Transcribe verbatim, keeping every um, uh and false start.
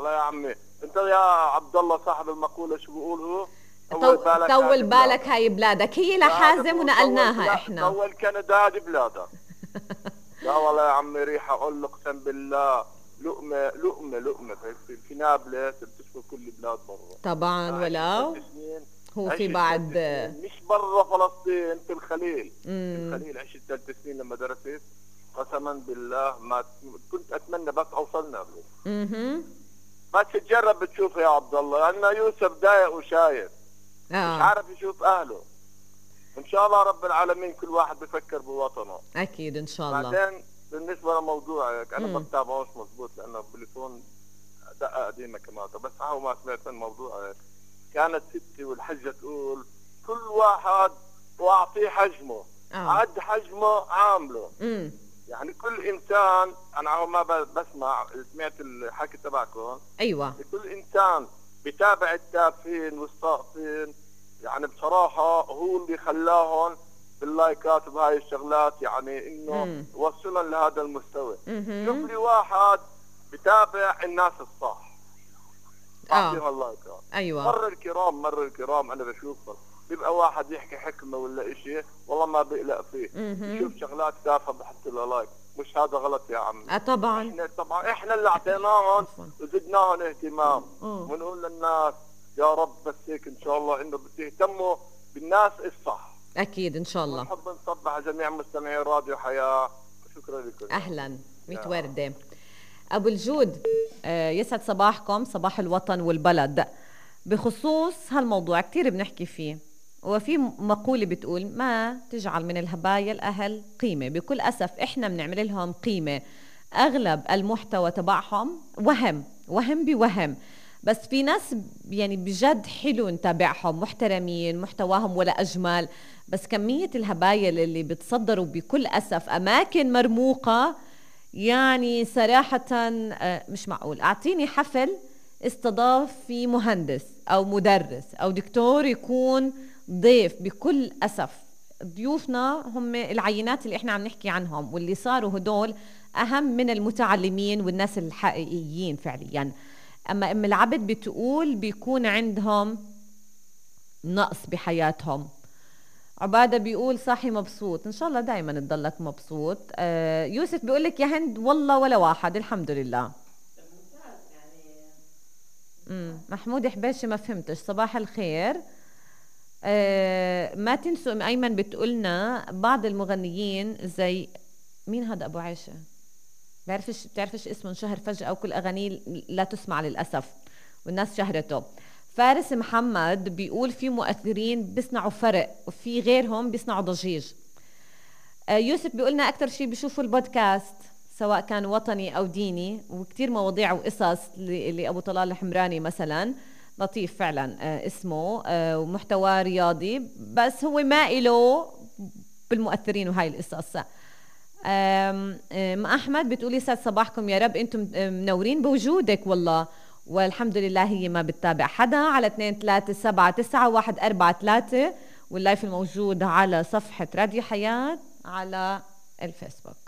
والله يا عمي انت يا عبد الله صاحب المقولة شو بيقول هو؟ طول طول بالك طول هذه بالك، بلادك. هاي بلادك، هي لا هذا لحازم بقول طول ونقلناها بلا احنا. طول كندا هذه بلادك. لا والله يا عمي ريحة اقول لك اقسم بالله، لقمة لقمة لقمة في, في نابلس بتشمل كل بلاد برا. طبعا، عشت ثلاث ولو سنين هو في عشت ثلاث بعد. سنين مش برا فلسطين، في الخليل. في امم الخليل عشت ثلاث سنين لما درست. قسما بالله ما كنت اتمنى بس اوصل نابلس. اها بس تجرب بتشوف يا عبد الله، لان يوسف ضايق وشايف مش اه، عارف يشوف اهله. ان شاء الله رب العالمين كل واحد بفكر بوطنه. اكيد ان شاء الله. بعدين بالنسبه لموضوعك انا ما امم بتابعوش مضبوط لانه بالتليفون دقه قديمه كمان، بس هاو ما سمعت من موضوعك. كانت ستي والحجه تقول كل واحد واعطيه حجمه، اه عد حجمه عامله. امم يعني كل انسان، انا هو ما بسمع سمعت الحكي تبعكم، ايوه كل انسان بتابع التافهين والساقطين. يعني بصراحه هو اللي خلاهم باللايكات بهاي الشغلات، يعني انه امم وصلهم لهذا المستوى. شوف اها لي واحد بتابع الناس الصح اه بعطيهم اللايكات. ايوه مر الكرام مر الكرام انا بشوفهم، بيبقى واحد يحكي حكمه ولا اشي والله ما بقلق فيه، اها بشوف شغلات تافهه بحط له لايك. مش هذا غلط يا عمي. اه طبعا. احنا طبعا احنا اللي اعطيناهم عفوا. وزدناهم اهتمام، اه ونقول للناس يا رب بس هيك ان شاء الله انه بتهتموا بالناس الصح. اكيد ان شاء الله. ونحب نصبح على جميع مستمعي راديو حياه. شكرا لكم يا عمي. اهلا، ميت يا ورده. ابو الجود، آه، يسعد صباحكم، صباح الوطن والبلد. بخصوص هالموضوع كتير بنحكي فيه، وفي مقولة بتقول ما تجعل من الهبايا الأهل قيمة. بكل أسف إحنا بنعمل لهم قيمة، أغلب المحتوى تبعهم وهم وهم بوهم. بس في ناس يعني بجد حلو نتابعهم، محترمين، محتواهم ولا أجمل. بس كمية الهبايا اللي بتصدروا بكل أسف أماكن مرموقة، يعني صراحة آه، مش معقول. أعطيني حفل استضاف في مهندس أو مدرس أو دكتور يكون ضيف. بكل أسف ضيوفنا هم العينات اللي إحنا عم نحكي عنهم، واللي صاروا هدول أهم من المتعلمين والناس الحقيقيين فعليا. أما أم العبد بتقول بيكون عندهم نقص بحياتهم. عبادة بيقول صاحي مبسوط، إن شاء الله دايما تضلك مبسوط. آه يوسف بيقول لك يا هند والله ولا واحد، الحمد لله. مم. محمود حباشي ما فهمتش، صباح الخير. آه ما تنسوا ام ايمن بتقولنا بعض المغنيين زي مين هذا ابو عيشه، بعرفش بتعرفش اسمه، انشهر فجأة وكل اغانيه لا تسمع للاسف، والناس شهرته. فارس محمد بيقول في مؤثرين بيصنعوا فرق وفي غيرهم بيصنعوا ضجيج. آه يوسف بيقولنا اكثر شيء بيشوفوا البودكاست سواء كان وطني او ديني، وكتير مواضيع وقصص لابو طلال الحمراني مثلا، لطيف فعلا آه اسمه، آه ومحتوى رياضي بس هو ما إله بالمؤثرين وهاي القصص. آم آم احمد بتقولي سعد صباحكم يا رب، انتم منورين بوجودك والله، والحمد لله هي ما بتتابع حدا. على اثنين ثلاثة سبعة تسعة واحد أربعة ثلاثة، واللايف الموجود على صفحة راديو حياة على الفيسبوك.